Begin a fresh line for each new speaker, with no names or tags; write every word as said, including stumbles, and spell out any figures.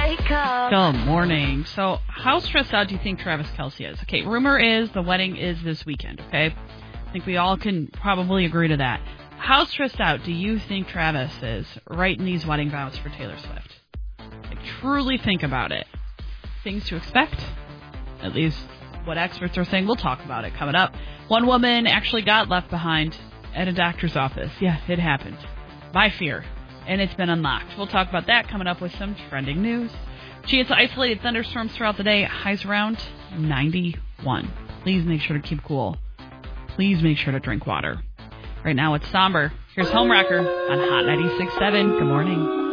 wake up.
Good morning. So how stressed out do you think Travis Kelce is? Okay, rumor is the wedding is this weekend, okay? I think we all can probably agree to that. How stressed out do you think Travis is writing these wedding vows for Taylor Swift? Like, truly think about it. Things to expect, at least what experts are saying. We'll talk about it coming up. One woman actually got left behind at a doctor's office. Yeah, it happened. By fear. And it's been unlocked. We'll talk about that coming up with some trending news. Chance of isolated thunderstorms throughout the day. Highs around ninety-one. Please make sure to keep cool. Please make sure to drink water. Right now it's somber. Here's Homewrecker on Hot ninety-six point seven. Good morning.